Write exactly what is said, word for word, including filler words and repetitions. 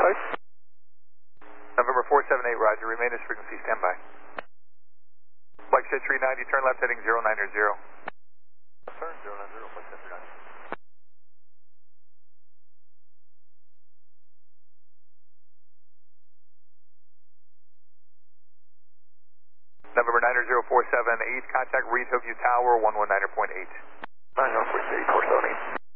by. November four seven eight, roger. Remain as frequency, stand by. Flight Jet three ninety, turn left heading zero nine zero. Turn zero nine zero, Flight Jet three ninety. November niner zero four seven eight, contact Reed Hillview Tower one one niner point eight. nine zero four seven eight, four seven eight.